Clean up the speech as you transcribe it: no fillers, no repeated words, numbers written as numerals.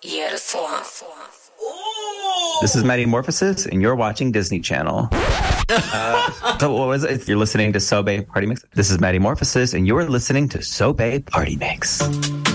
Yeah, the swamp. This is Metamorphosis, and you're watching Disney Channel. So what was it? You're listening to Sobe Party Mix. This is Metamorphosis, and you're listening to Sobe Party Mix.